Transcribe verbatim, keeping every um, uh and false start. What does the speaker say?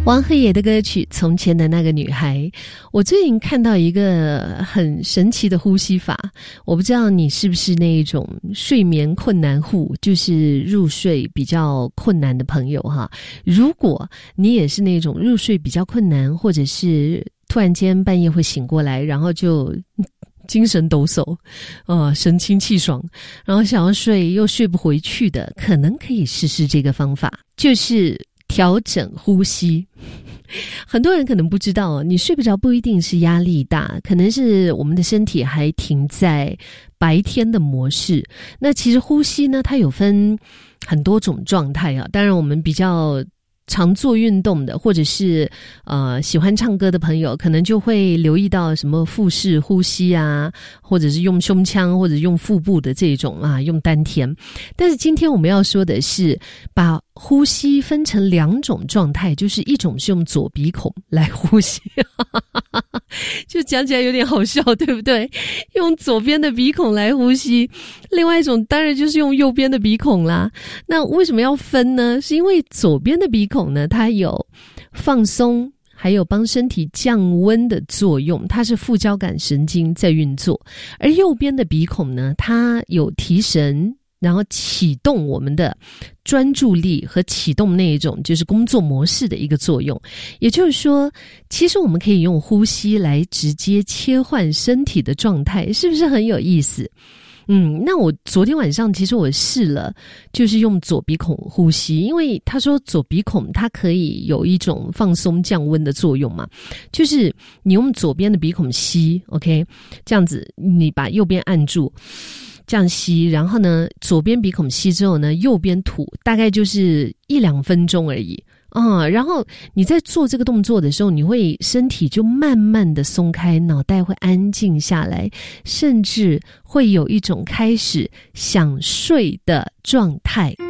王鹤野的歌曲《从前的那个女孩》。我最近看到一个很神奇的呼吸法，我不知道你是不是那一种睡眠困难户，就是入睡比较困难的朋友哈。如果你也是那种入睡比较困难，或者是突然间半夜会醒过来，然后就精神抖擞，呃，神清气爽，然后想要睡又睡不回去的，可能可以试试这个方法，就是调整呼吸。很多人可能不知道，你睡不着不一定是压力大，可能是我们的身体还停在白天的模式。那其实呼吸呢，它有分很多种状态啊。当然我们比较常做运动的，或者是呃喜欢唱歌的朋友，可能就会留意到什么腹式呼吸啊，或者是用胸腔或者用腹部的这种啊，用丹田。但是今天我们要说的是把呼吸分成两种状态，就是一种是用左鼻孔来呼吸就讲起来有点好笑，对不对？用左边的鼻孔来呼吸，另外一种当然就是用右边的鼻孔啦。那为什么要分呢？是因为左边的鼻孔呢，它有放松还有帮身体降温的作用，它是副交感神经在运作。而右边的鼻孔呢，它有提神，然后启动我们的专注力和启动那一种就是工作模式的一个作用。也就是说，其实我们可以用呼吸来直接切换身体的状态，是不是很有意思？嗯，那我昨天晚上其实我试了，就是用左鼻孔呼吸，因为他说左鼻孔它可以有一种放松降温的作用嘛，就是你用左边的鼻孔吸 ，OK， 这样子你把右边按住，这样吸，然后呢，左边鼻孔吸之后呢，右边吐，大概就是一两分钟而已。嗯，然后你在做这个动作的时候，你会身体就慢慢的松开，脑袋会安静下来，甚至会有一种开始想睡的状态。